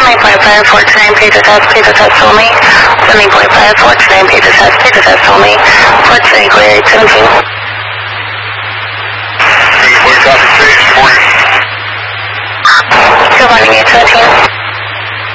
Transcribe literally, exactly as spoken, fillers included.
seventy point five, four two nine, pager test, pager test only. seventy point five, four two nine, pager test, pager test only. four two nine, clear, eight seventeen. seventy point five, stage, good morning. Good morning, eight seventeen.